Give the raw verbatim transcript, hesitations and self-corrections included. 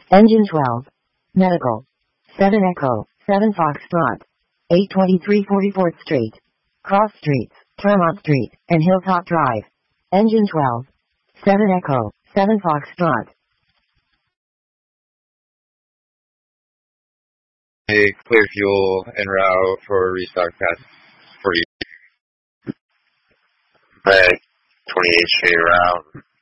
Engine twelve. Medical. seven Echo, seven Foxtrot. eight twenty-three forty-fourth Street. Cross Streets, Tremont Street, and Hilltop Drive. Engine twelve. seven Echo, seven Foxtrot. Hey, clear fuel en route for restock past forty. Red, twenty-eighth Street route.